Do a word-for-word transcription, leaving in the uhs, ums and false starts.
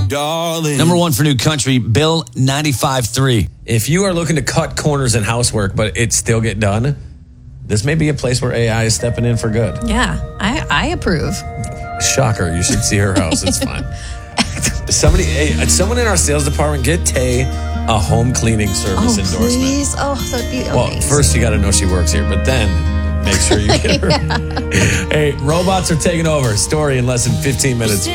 darling. Number one for new country, Bill ninety-five three. If you are looking to cut corners in housework, but it still get done, this may be a place where A I is stepping in for good. Yeah, I, I approve. Shocker, you should see her house. It's fine. Somebody, hey, someone in our sales department, get Tay a home cleaning service Oh, endorsement. please. Oh, that'd be amazing. Well, first you got to know she works here, but then make sure you get her. Hey, robots are taking over. Story in less than fifteen minutes.